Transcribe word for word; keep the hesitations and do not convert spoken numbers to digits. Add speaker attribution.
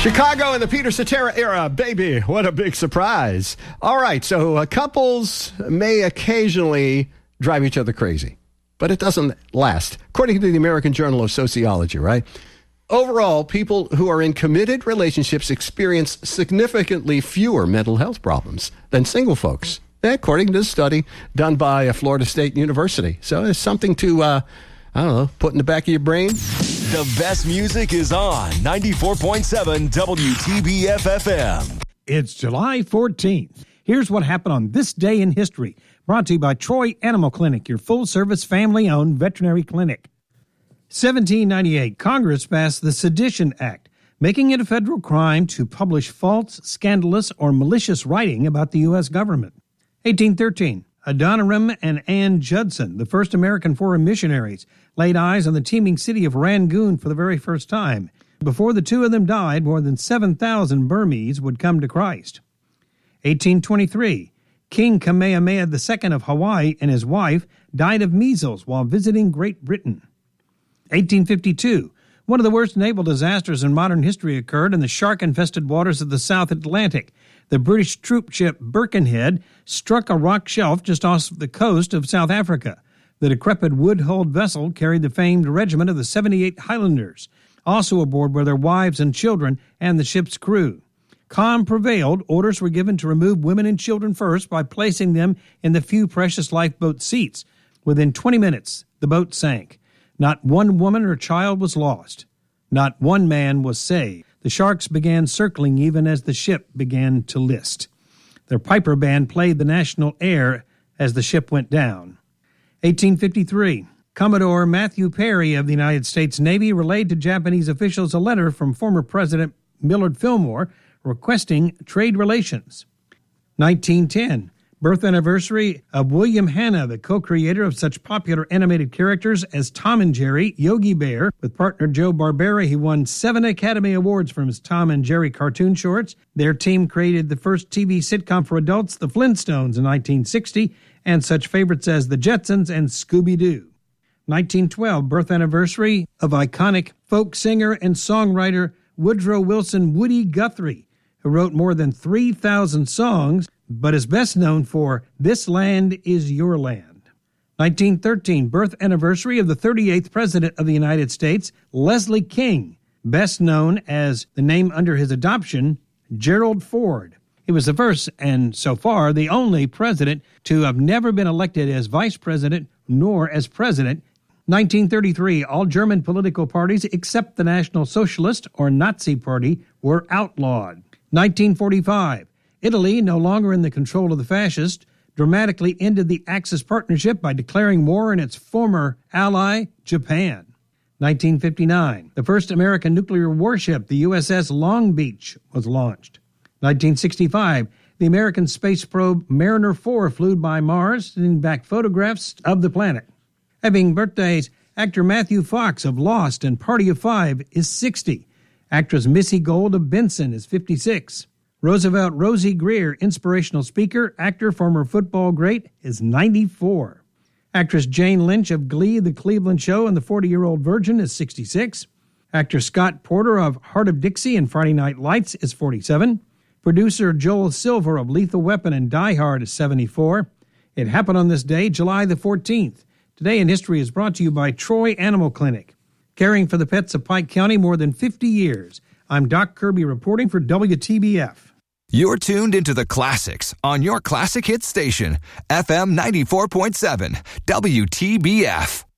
Speaker 1: Chicago in the Peter Cetera era, baby, what a big surprise. All right, so uh, couples may occasionally drive each other crazy, but it doesn't last. According to the American Journal of Sociology, right? Overall, people who are in committed relationships experience significantly fewer mental health problems than single folks, according to this study done by Florida State University. So it's something to, uh, I don't know, put in the back of your brain.
Speaker 2: The best music is on ninety-four point seven W T B F F M.
Speaker 3: It's July fourteenth. Here's what happened on this day in history. Brought to you by Troy Animal Clinic, your full-service, family-owned veterinary clinic. seventeen ninety-eight, Congress passed the Sedition Act, making it a federal crime to publish false, scandalous, or malicious writing about the U S government. eighteen thirteen, Adoniram and Ann Judson, the first American foreign missionaries, laid eyes on the teeming city of Rangoon for the very first time. Before the two of them died, more than seven thousand Burmese would come to Christ. eighteen twenty-three, King Kamehameha the Second of Hawaii and his wife died of measles while visiting Great Britain. eighteen fifty-two, one of the worst naval disasters in modern history occurred in the shark-infested waters of the South Atlantic. The British troop ship Birkenhead struck a rock shelf just off the coast of South Africa. The decrepit wood-hulled vessel carried the famed regiment of the seventy-eight Highlanders. Also aboard were their wives and children and the ship's crew. Calm prevailed. Orders were given to remove women and children first by placing them in the few precious lifeboat seats. Within twenty minutes, the boat sank. Not one woman or child was lost. Not one man was saved. The sharks began circling even as the ship began to list. Their piper band played the national air as the ship went down. eighteen fifty-three, Commodore Matthew Perry of the United States Navy relayed to Japanese officials a letter from former President Millard Fillmore requesting trade relations. nineteen ten, birth anniversary of William Hanna, the co-creator of such popular animated characters as Tom and Jerry, Yogi Bear. With partner Joe Barbera, he won seven Academy Awards for his Tom and Jerry cartoon shorts. Their team created the first T V sitcom for adults, The Flintstones, in nineteen sixty, and such favorites as The Jetsons and Scooby-Doo. nineteen twelve, birth anniversary of iconic folk singer and songwriter Woodrow Wilson Woody Guthrie, who wrote more than three thousand songs, but is best known for This Land Is Your Land. nineteen thirteen, birth anniversary of the thirty-eighth President of the United States, Leslie King, best known as the name under his adoption, Gerald Ford. He was the first, and so far, the only president to have never been elected as vice president nor as president. nineteen thirty-three, all German political parties except the National Socialist or Nazi Party were outlawed. nineteen forty-five, Italy, no longer in the control of the fascists, dramatically ended the Axis partnership by declaring war on its former ally, Japan. nineteen fifty-nine, the first American nuclear warship, the U S S Long Beach, was launched. nineteen sixty-five, the American space probe Mariner four flew by Mars, sending back photographs of the planet. Having birthdays, actor Matthew Fox of Lost and Party of Five is sixty. Actress Missy Gold of Benson is fifty-six. Roosevelt Rosie Greer, inspirational speaker, actor, former football great, is ninety-four. Actress Jane Lynch of Glee, The Cleveland Show, and The forty-Year-Old Virgin is sixty-six. Actor Scott Porter of Heart of Dixie and Friday Night Lights is forty-seven. Producer Joel Silver of Lethal Weapon and Die Hard is seventy-four. It happened on this day, July the fourteenth. Today in History is brought to you by Troy Animal Clinic, caring for the pets of Pike County more than fifty years. I'm Doc Kirby reporting for W T B F.
Speaker 2: You're tuned into the classics on your classic hit station, F M ninety-four point seven, W T B F.